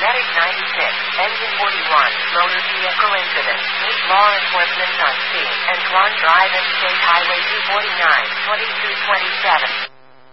Medic 96, Engine 41, motor vehicle incident. Meet law enforcement on scene. And Swan Drive and State Highway 249, 2227.